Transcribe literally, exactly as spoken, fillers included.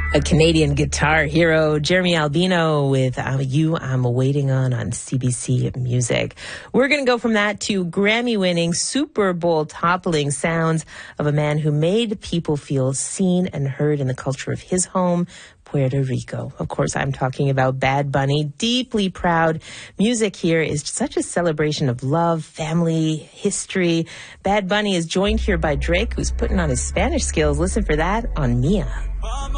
A Canadian guitar hero, Jeremy Albino, with uh, You I'm Waiting On on C B C Music. We're going to go from that to Grammy-winning, Super Bowl-toppling sounds of a man who made people feel seen and heard in the culture of his home, Puerto Rico. Of course, I'm talking about Bad Bunny. Deeply proud. Music here is such a celebration of love, family, history. Bad Bunny is joined here by Drake, who's putting on his Spanish skills. Listen for that on Mia.